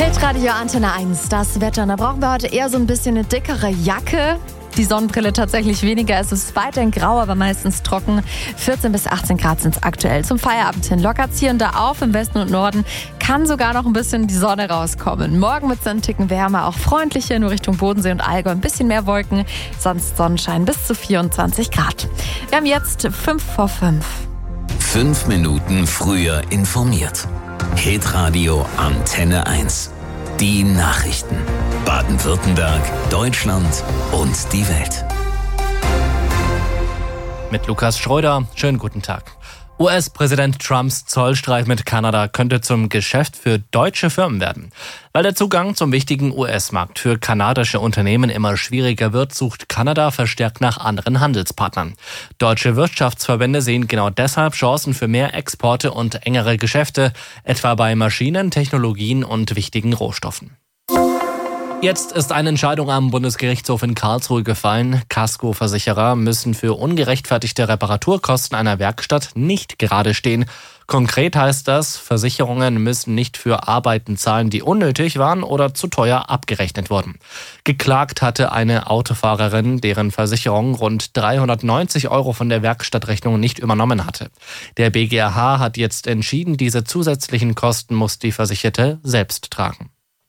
Hitradio Antenne 1, das Wetter. Da brauchen wir heute eher so ein bisschen eine dickere Jacke. Die Sonnenbrille tatsächlich weniger. Es ist weiterhin grau, aber meistens trocken. 14 bis 18 Grad sind es aktuell. Zum Feierabend hin lockert es hier und da auf. Im Westen und Norden kann sogar noch ein bisschen die Sonne rauskommen. Morgen wird es einen Ticken wärmer, auch freundlicher, nur Richtung Bodensee und Allgäu. Ein bisschen mehr Wolken, sonst Sonnenschein bis zu 24 Grad. Wir haben jetzt 5 vor 5. 5 Minuten früher informiert. Hitradio Antenne 1. Die Nachrichten. Baden-Württemberg, Deutschland und die Welt. Mit Lukas Schröder. Schönen guten Tag. US-Präsident Trumps Zollstreit mit Kanada könnte zum Geschäft für deutsche Firmen werden. Weil der Zugang zum wichtigen US-Markt für kanadische Unternehmen immer schwieriger wird, sucht Kanada verstärkt nach anderen Handelspartnern. Deutsche Wirtschaftsverbände sehen genau deshalb Chancen für mehr Exporte und engere Geschäfte, etwa bei Maschinen, Technologien und wichtigen Rohstoffen. Jetzt ist eine Entscheidung am Bundesgerichtshof in Karlsruhe gefallen. Kaskoversicherer müssen für ungerechtfertigte Reparaturkosten einer Werkstatt nicht gerade stehen. Konkret heißt das, Versicherungen müssen nicht für Arbeiten zahlen, die unnötig waren oder zu teuer abgerechnet wurden. Geklagt hatte eine Autofahrerin, deren Versicherung rund 390 € von der Werkstattrechnung nicht übernommen hatte. Der BGH hat jetzt entschieden, diese zusätzlichen Kosten muss die Versicherte selbst tragen.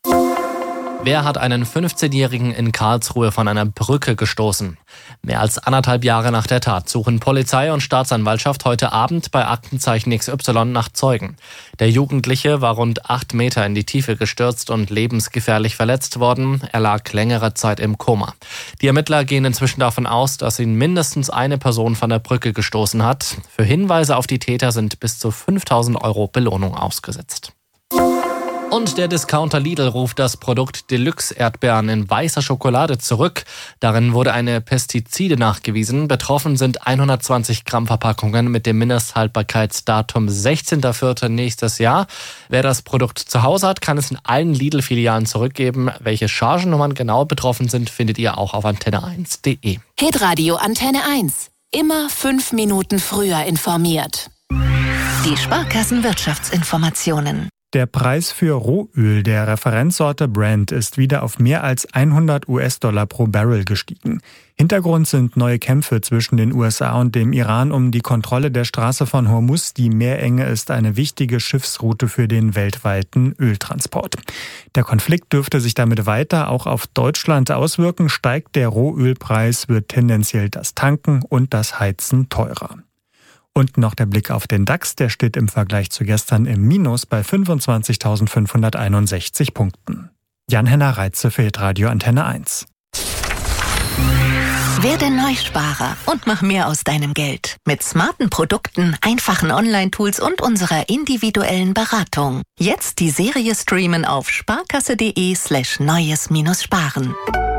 Wer hat einen 15-Jährigen in Karlsruhe von einer Brücke gestoßen? Mehr als 1,5 Jahre nach der Tat suchen Polizei und Staatsanwaltschaft heute Abend bei Aktenzeichen XY nach Zeugen. Der Jugendliche war rund 8 Meter in die Tiefe gestürzt und lebensgefährlich verletzt worden. Er lag längere Zeit im Koma. Die Ermittler gehen inzwischen davon aus, dass ihn mindestens eine Person von der Brücke gestoßen hat. Für Hinweise auf die Täter sind bis zu 5.000 € Belohnung ausgesetzt. Und der Discounter Lidl ruft das Produkt Deluxe Erdbeeren in weißer Schokolade zurück. Darin wurde eine Pestizide nachgewiesen. Betroffen sind 120 Gramm Verpackungen mit dem Mindesthaltbarkeitsdatum 16.04. nächstes Jahr. Wer das Produkt zu Hause hat, kann es in allen Lidl-Filialen zurückgeben. Welche Chargennummern genau betroffen sind, findet ihr auch auf antenne1.de. Hitradio Antenne 1. Immer 5 Minuten früher informiert. Die Sparkassen-Wirtschaftsinformationen. Der Preis für Rohöl der Referenzsorte Brent ist wieder auf mehr als $100 pro Barrel gestiegen. Hintergrund sind neue Kämpfe zwischen den USA und dem Iran um die Kontrolle der Straße von Hormuz. Die Meerenge ist eine wichtige Schiffsroute für den weltweiten Öltransport. Der Konflikt dürfte sich damit weiter auch auf Deutschland auswirken. Steigt der Rohölpreis, wird tendenziell das Tanken und das Heizen teurer. Und noch der Blick auf den DAX, der steht im Vergleich zu gestern im Minus bei 25.561 Punkten. Jan-Henner Reitze für Hitradio Antenne 1. Werde Neusparer und mach mehr aus deinem Geld. Mit smarten Produkten, einfachen Online-Tools und unserer individuellen Beratung. Jetzt die Serie streamen auf sparkasse.de/neues-sparen.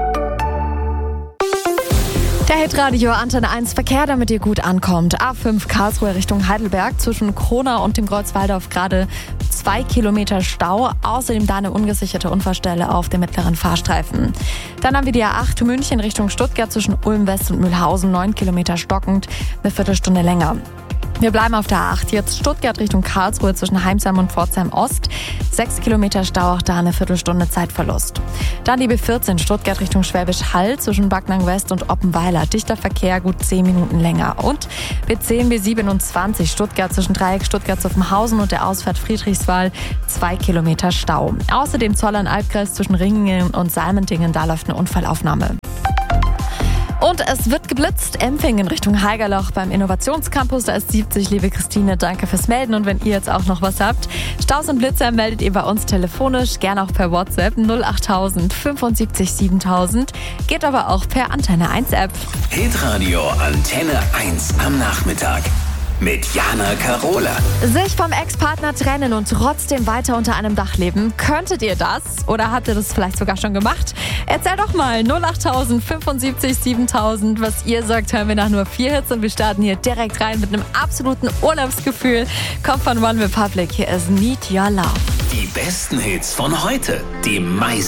Der Hitradio Antenne 1 Verkehr, damit ihr gut ankommt. A5 Karlsruhe Richtung Heidelberg zwischen Kronau und dem Kreuzwaldorf gerade 2 Kilometer Stau. Außerdem da eine ungesicherte Unfallstelle auf dem mittleren Fahrstreifen. Dann haben wir die A8 München Richtung Stuttgart zwischen Ulm West und Mühlhausen 9 Kilometer stockend, eine Viertelstunde länger. Wir bleiben auf der A8, jetzt Stuttgart Richtung Karlsruhe zwischen Heimsheim und Pforzheim Ost. 6 Kilometer Stau, auch da eine Viertelstunde Zeitverlust. Dann die B14 Stuttgart Richtung Schwäbisch Hall zwischen Backnang West und Oppenweiler. Dichter Verkehr, gut 10 Minuten länger. Und B10, B27 Stuttgart zwischen Dreieck Stuttgart-Zuffenhausen und der Ausfahrt Friedrichswald 2 Kilometer Stau. Außerdem Zollern-Albkreis zwischen Ringingen und Salmentingen, da läuft eine Unfallaufnahme. Und es wird geblitzt. Empfing in Richtung Haigerloch beim Innovationscampus. Da ist 70. Liebe Christine, danke fürs Melden. Und wenn ihr jetzt auch noch was habt, Staus und Blitzer meldet ihr bei uns telefonisch, gerne auch per WhatsApp 08000 75 7000. Geht aber auch per Antenne 1 App. Hitradio Antenne 1 am Nachmittag. Mit Jana Karola. Sich vom Ex-Partner trennen und trotzdem weiter unter einem Dach leben. Könntet ihr das? Oder habt ihr das vielleicht sogar schon gemacht? Erzähl doch mal 08000 75 7000. Was ihr sagt, hören wir nach nur 4 Hits und wir starten hier direkt rein mit einem absoluten Urlaubsgefühl. Kommt von One Republic. Hier ist Need Your Love. Die besten Hits von heute. Die meisten